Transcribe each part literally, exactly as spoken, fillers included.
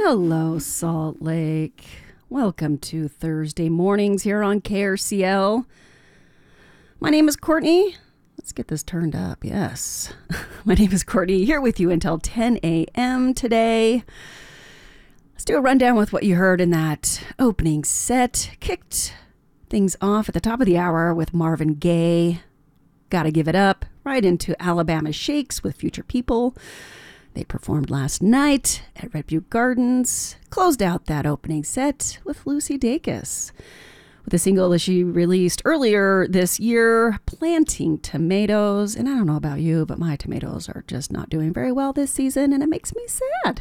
Hello, Salt Lake. Welcome to Thursday mornings here on K R C L. My name is Courtney. Let's get this turned up. Yes. My name is Courtney, here with you until ten a.m. today. Let's do a rundown with what you heard in that opening set. Kicked things off at the top of the hour with Marvin Gaye. Gotta Give It Up. Right into Alabama Shakes with Future People. They performed last night at Red Butte Gardens. Closed out that opening set with Lucy Dacus with a single that she released earlier this year, Planting Tomatoes. And I don't know about you, but my tomatoes are just not doing very well this season, and it makes me sad.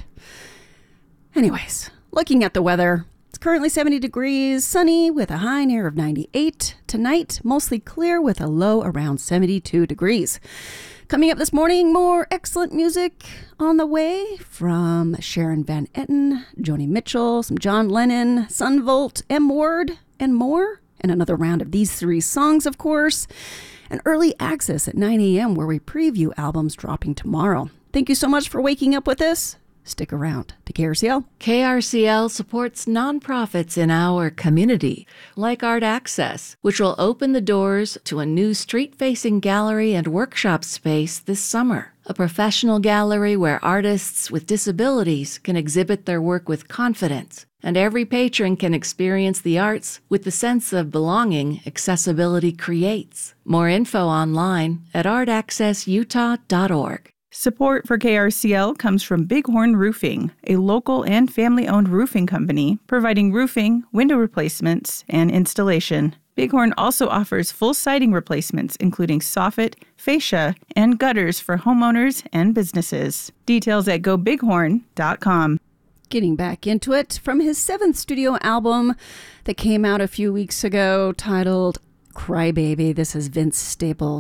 Anyways, looking at the weather, it's currently seventy degrees, sunny with a high near of ninety-eight. Tonight, mostly clear with a low around seventy-two degrees. Coming up this morning, more excellent music on the way from Sharon Van Etten, Joni Mitchell, some John Lennon, Sun Volt, M Ward, and more. And another round of these three songs, of course. And early access at nine a.m. where we preview albums dropping tomorrow. Thank you so much for waking up with us. Stick around to K R C L. K R C L supports nonprofits in our community, like Art Access, which will open the doors to a new street-facing gallery and workshop space this summer. A professional gallery where artists with disabilities can exhibit their work with confidence, and every patron can experience the arts with the sense of belonging accessibility creates. More info online at art access utah dot org. Support for K R C L comes from Bighorn Roofing, a local and family-owned roofing company providing roofing, window replacements, and installation. Bighorn also offers full siding replacements, including soffit, fascia, and gutters for homeowners and businesses. Details at go bighorn dot com. Getting back into it from his seventh studio album that came out a few weeks ago titled Crybaby. This is Vince Staples.